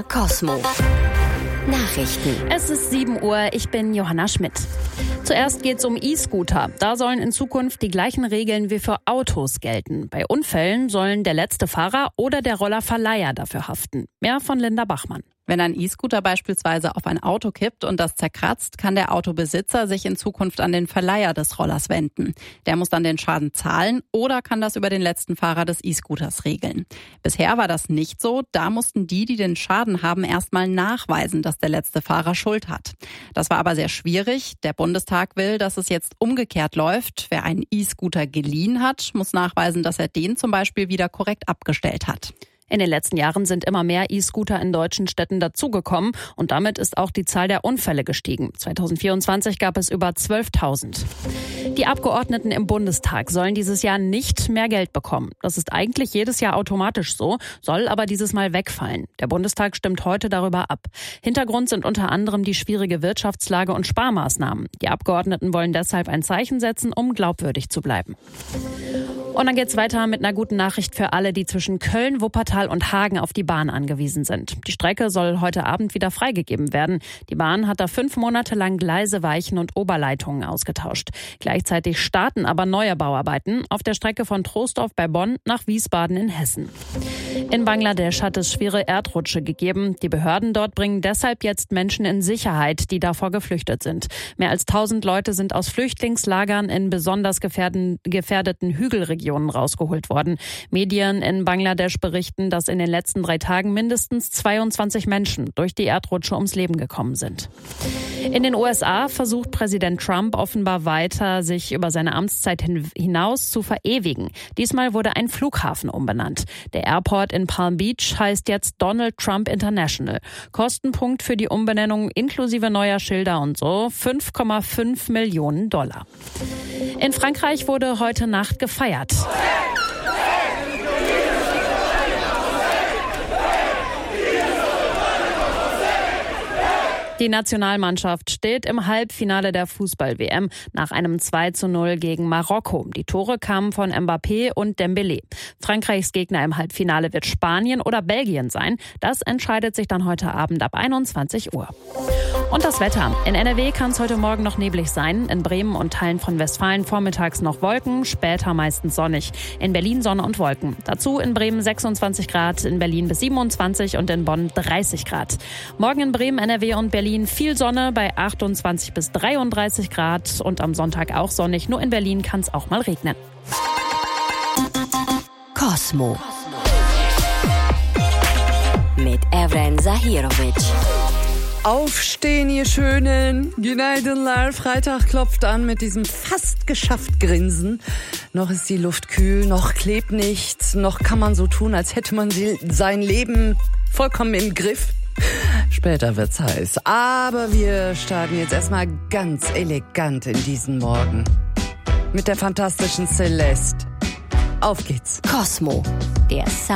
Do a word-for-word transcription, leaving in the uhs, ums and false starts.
Cosmo. Nachrichten. Es ist sieben Uhr, ich bin Johanna Schmidt. Zuerst geht's um E-Scooter. Da sollen in Zukunft die gleichen Regeln wie für Autos gelten. Bei Unfällen sollen der letzte Fahrer oder der Rollerverleiher dafür haften. Mehr von Linda Bachmann. Wenn ein E-Scooter beispielsweise auf ein Auto kippt und das zerkratzt, kann der Autobesitzer sich in Zukunft an den Verleiher des Rollers wenden. Der muss dann den Schaden zahlen oder kann das über den letzten Fahrer des E-Scooters regeln. Bisher war das nicht so. Da mussten die, die den Schaden haben, erstmal nachweisen, dass der letzte Fahrer Schuld hat. Das war aber sehr schwierig. Der Bundestag will, dass es jetzt umgekehrt läuft. Wer einen E-Scooter geliehen hat, muss nachweisen, dass er den zum Beispiel wieder korrekt abgestellt hat. In den letzten Jahren sind immer mehr E-Scooter in deutschen Städten dazugekommen und damit ist auch die Zahl der Unfälle gestiegen. zwanzig vierundzwanzig gab es über zwölftausend. Die Abgeordneten im Bundestag sollen dieses Jahr nicht mehr Geld bekommen. Das ist eigentlich jedes Jahr automatisch so, soll aber dieses Mal wegfallen. Der Bundestag stimmt heute darüber ab. Hintergrund sind unter anderem die schwierige Wirtschaftslage und Sparmaßnahmen. Die Abgeordneten wollen deshalb ein Zeichen setzen, um glaubwürdig zu bleiben. Und dann geht's weiter mit einer guten Nachricht für alle, die zwischen Köln, Wuppertal und Hagen auf die Bahn angewiesen sind. Die Strecke soll heute Abend wieder freigegeben werden. Die Bahn hat da fünf Monate lang Gleise, Weichen und Oberleitungen ausgetauscht. Gleichzeitig starten aber neue Bauarbeiten auf der Strecke von Troisdorf bei Bonn nach Wiesbaden in Hessen. In Bangladesch hat es schwere Erdrutsche gegeben. Die Behörden dort bringen deshalb jetzt Menschen in Sicherheit, die davor geflüchtet sind. Mehr als tausend Leute sind aus Flüchtlingslagern in besonders gefährden, gefährdeten Hügelregionen rausgeholt worden. Medien in Bangladesch berichten, dass in den letzten drei Tagen mindestens zweiundzwanzig Menschen durch die Erdrutsche ums Leben gekommen sind. In den U S A versucht Präsident Trump offenbar weiter, sich über seine Amtszeit hinaus zu verewigen. Diesmal wurde ein Flughafen umbenannt. Der Airport in Palm Beach heißt jetzt Donald Trump International. Kostenpunkt für die Umbenennung inklusive neuer Schilder und so fünf Komma fünf Millionen Dollar. In Frankreich wurde heute Nacht gefeiert. Die Nationalmannschaft steht im Halbfinale der Fußball-W M nach einem zwei zu null gegen Marokko. Die Tore kamen von Mbappé und Dembélé. Frankreichs Gegner im Halbfinale wird Spanien oder Belgien sein. Das entscheidet sich dann heute Abend ab einundzwanzig Uhr. Und das Wetter. In N R W kann es heute Morgen noch neblig sein. In Bremen und Teilen von Westfalen vormittags noch Wolken, später meistens sonnig. In Berlin Sonne und Wolken. Dazu in Bremen sechsundzwanzig Grad, in Berlin bis siebenundzwanzig und in Bonn dreißig Grad. Morgen in Bremen, N R W und Berlin viel Sonne bei achtundzwanzig bis dreiunddreißig Grad und am Sonntag auch sonnig. Nur in Berlin kann es auch mal regnen. Cosmo. Mit Evren Zahirovic. Aufstehen, ihr Schönen. Günaydınlar. Freitag klopft an mit diesem fast geschafft Grinsen. Noch ist die Luft kühl, noch klebt nichts, noch kann man so tun, als hätte man sein Leben vollkommen im Griff. Später wird's heiß. Aber wir starten jetzt erstmal ganz elegant in diesen Morgen. Mit der fantastischen Celeste. Auf geht's. Cosmo. Der Sound.